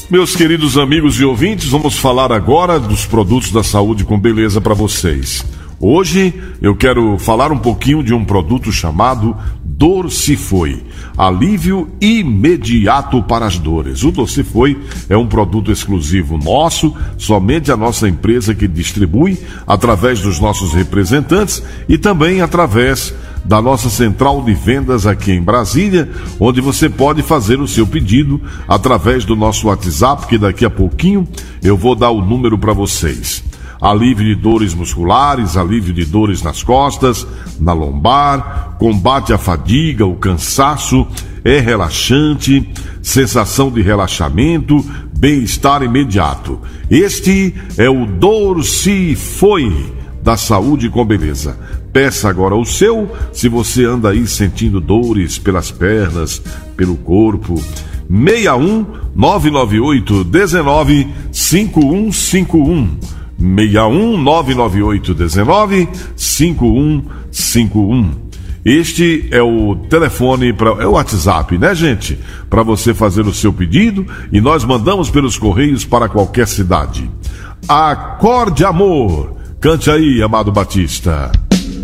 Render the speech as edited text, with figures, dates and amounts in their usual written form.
Meus queridos amigos e ouvintes, vamos falar agora dos produtos da saúde com beleza para vocês. Hoje eu quero falar um pouquinho de um produto chamado Dorcifoi, alívio imediato para as dores. O Dorcifoi é um produto exclusivo nosso, somente a nossa empresa que distribui, através dos nossos representantes e também através da nossa central de vendas aqui em Brasília, onde você pode fazer o seu pedido através do nosso WhatsApp, que daqui a pouquinho eu vou dar o número para vocês. Alívio de dores musculares, alívio de dores nas costas, na lombar, combate à fadiga, o cansaço, é relaxante, sensação de relaxamento, bem-estar imediato. Este é o Dorcifoi da Saúde com Beleza. Peça agora o seu, se você anda aí sentindo dores pelas pernas, pelo corpo. 61 998 19 5151. 61 998 19 5151. Este é o telefone, é o WhatsApp, né, gente? Para você fazer o seu pedido e nós mandamos pelos correios para qualquer cidade. Acorde Amor. Cante aí, Amado Batista.